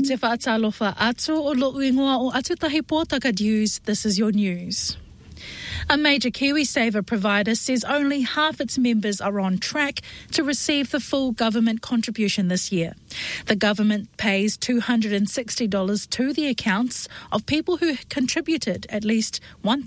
te whaatalofa atu o lo ingoa o Atutahi Pōtaka News. This is your news. A major KiwiSaver provider says only half its members are on track to receive the full government contribution this year. The government pays $260 to the accounts of people who contributed at least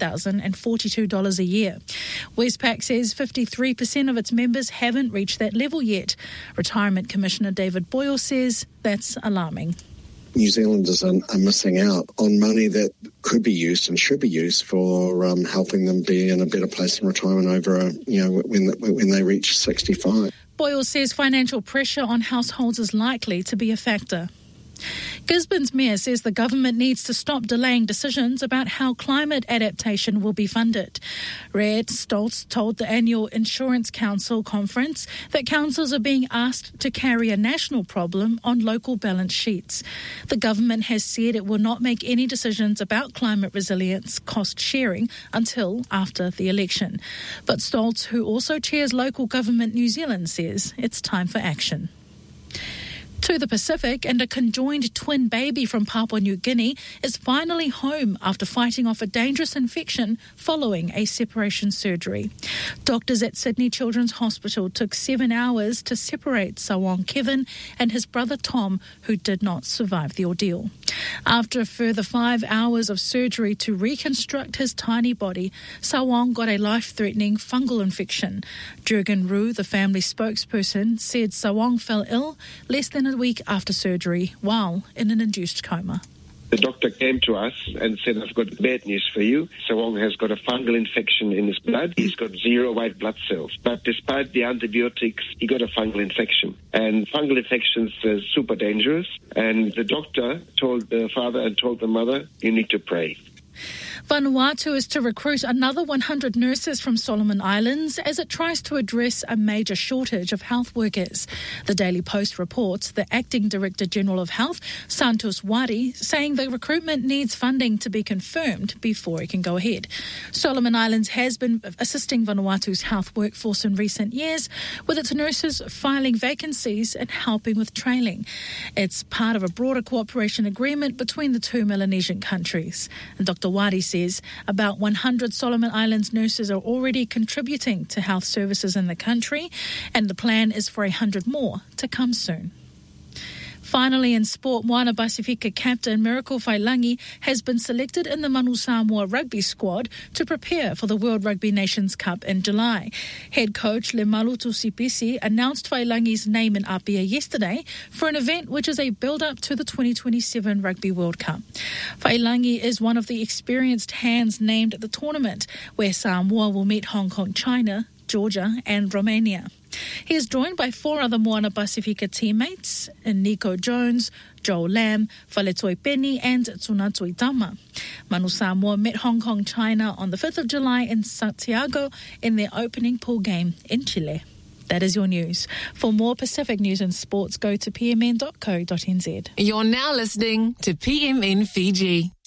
$1,042 a year. Westpac says 53% of its members haven't reached that level yet. Retirement Commissioner David Boyle says that's alarming. New Zealanders are missing out on money that could be used and should be used for helping them be in a better place in retirement over, when they reach 65. Boyle says financial pressure on households is likely to be a factor. Gisborne's mayor says the government needs to stop delaying decisions about how climate adaptation will be funded. Red Stoltz told the annual Insurance Council conference that councils are being asked to carry a national problem on local balance sheets. The government has said it will not make any decisions about climate resilience cost sharing until after the election. But Stoltz, who also chairs Local Government New Zealand, says it's time for action. To the Pacific, and a conjoined twin baby from Papua New Guinea is finally home after fighting off a dangerous infection following a separation surgery. Doctors at Sydney Children's Hospital took 7 hours to separate Sawong Kevin and his brother Tom, who did not survive the ordeal. After a further 5 hours of surgery to reconstruct his tiny body, Sawong got a life-threatening fungal infection. Jurgen Rue, the family spokesperson, said Sawong fell ill less than a week after surgery while in an induced coma. The doctor came to us and said, I've got bad news for you. Sawong has got a fungal infection in his blood. He's got 0 white blood cells. But despite the antibiotics, he got a fungal infection. And fungal infections are super dangerous. And the doctor told the father and told the mother, you need to pray. Vanuatu is to recruit another 100 nurses from Solomon Islands as it tries to address a major shortage of health workers. The Daily Post reports the Acting Director General of Health, Santos Wari, saying the recruitment needs funding to be confirmed before it can go ahead. Solomon Islands has been assisting Vanuatu's health workforce in recent years, with its nurses filing vacancies and helping with training. It's part of a broader cooperation agreement between the two Melanesian countries. And Dr. Wari says about 100 Solomon Islands nurses are already contributing to health services in the country, and the plan is for 100 more to come soon. Finally, in sport, Moana Pasifika captain Miracle Failangi has been selected in the Manu Samoa rugby squad to prepare for the World Rugby Nations Cup in July. Head coach Lemalu Tusipisi announced Failangi's name in Apia yesterday for an event which is a build-up to the 2027 Rugby World Cup. Failangi is one of the experienced hands named at the tournament, where Samoa will meet Hong Kong, China, Georgia and Romania. He is joined by 4 other Moana Pasifika teammates, Nico Jones, Joel Lam, Faletoi Penny and Tsunatui Tama. Manu Samoa met Hong Kong, China on the 5th of July in Santiago in their opening pool game in Chile. That is your news. For more Pacific news and sports, go to pmn.co.nz. You're now listening to PMN Fiji.